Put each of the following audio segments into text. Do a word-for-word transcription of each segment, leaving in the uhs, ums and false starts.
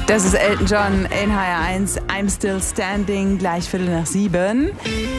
Das ist Elton John in H R eins. I'm still standing, gleich Viertel nach sieben.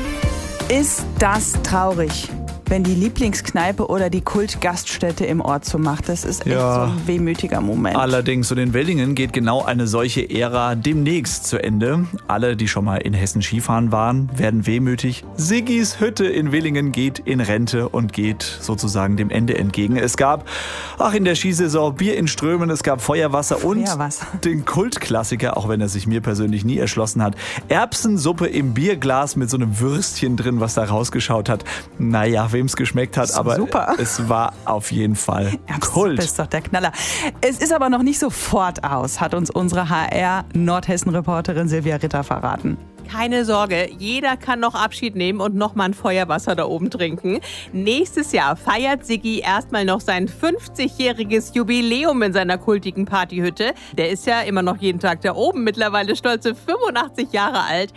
Ist das traurig, wenn die Lieblingskneipe oder die Kultgaststätte im Ort so macht? Das ist echt Ja. so ein wehmütiger Moment. Allerdings, und in Willingen geht genau eine solche Ära demnächst zu Ende. Alle, die schon mal in Hessen Skifahren waren, werden wehmütig. Siggis Hütte in Willingen geht in Rente und geht sozusagen dem Ende entgegen. Es gab, ach, in der Skisaison Bier in Strömen, es gab Feuerwasser und Feuerwasser. den Kultklassiker, auch wenn er sich mir persönlich nie erschlossen hat, Erbsensuppe im Bierglas mit so einem Würstchen drin, was da rausgeschaut hat. Naja, wem es geschmeckt hat, aber super. es war auf jeden Fall Kult. Das ist doch der Knaller. Es ist aber noch nicht sofort aus, hat uns unsere H R-Nordhessen-Reporterin Silvia Ritter verraten. Keine Sorge, jeder kann noch Abschied nehmen und noch mal ein Feuerwasser da oben trinken. Nächstes Jahr feiert Siggi erstmal noch sein fünfzigjähriges Jubiläum in seiner kultigen Partyhütte. Der ist ja immer noch jeden Tag da oben, mittlerweile stolze fünfundachtzig Jahre alt.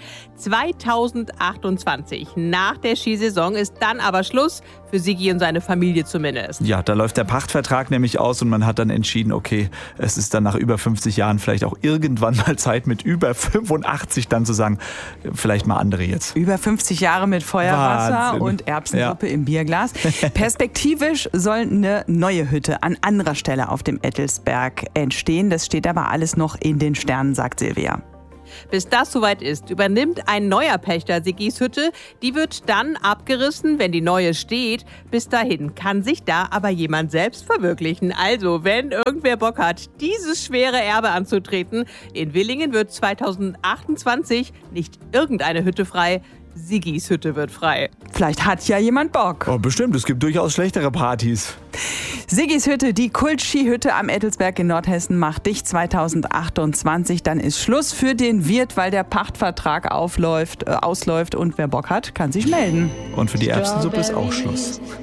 zweitausendachtundzwanzig, nach der Skisaison, ist dann aber Schluss, für Siggi und seine Familie zumindest. Ja, da läuft der Pachtvertrag nämlich aus und man hat dann entschieden, okay, es ist dann nach über fünfzig Jahren vielleicht auch irgendwann mal Zeit, mit über fünfundachtzig dann zu sagen, vielleicht mal andere jetzt. Über fünfzig Jahre mit Feuerwasser Wahnsinn. und Erbsensuppe Ja. im Bierglas. Perspektivisch soll eine neue Hütte an anderer Stelle auf dem Ettelsberg entstehen. Das steht aber alles noch in den Sternen, sagt Silvia. Bis das soweit ist, übernimmt ein neuer Pächter Siggis Hütte. Die wird dann abgerissen, wenn die neue steht. Bis dahin kann sich da aber jemand selbst verwirklichen. Also, wenn irgendwer Bock hat, dieses schwere Erbe anzutreten, in Willingen wird zweitausendachtundzwanzig nicht irgendeine Hütte frei, Siggis Hütte wird frei. Vielleicht hat ja jemand Bock. Oh, bestimmt, es gibt durchaus schlechtere Partys. Siggis Hütte, die Kult-Skihütte am Ettelsberg in Nordhessen, macht dich zweitausendachtundzwanzig. Dann ist Schluss für den Wirt, weil der Pachtvertrag aufläuft, äh, ausläuft. Und wer Bock hat, kann sich melden. Und für die Erbsensuppe ist auch Schluss.